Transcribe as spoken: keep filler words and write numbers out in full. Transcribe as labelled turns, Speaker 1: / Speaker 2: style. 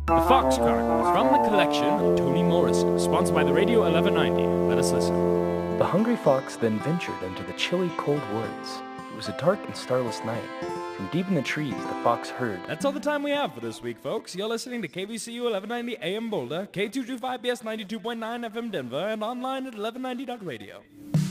Speaker 1: The Fox Chronicles from the collection of Toni Morrison, sponsored by the Radio eleven ninety. Let us listen.
Speaker 2: The hungry fox then ventured into the chilly, cold woods. It was a dark and starless night. From deep in the trees, the fox heard.
Speaker 1: That's all the time we have for this week, folks. You're listening to K B C U eleven ninety A M Boulder, K two twenty-five B S ninety-two point nine F M Denver, and online at eleven ninety dot radio.